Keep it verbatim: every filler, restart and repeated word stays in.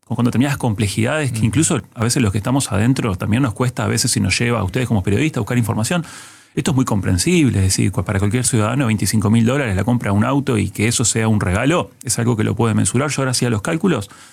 con, con determinadas complejidades que incluso a veces los que estamos adentro también nos cuesta, a veces si nos lleva a ustedes como periodistas a buscar información. Esto es muy comprensible, es decir, para cualquier ciudadano veinticinco mil dólares la compra de un auto y que eso sea un regalo, es algo que lo puede mensurar. Yo ahora hacía los cálculos,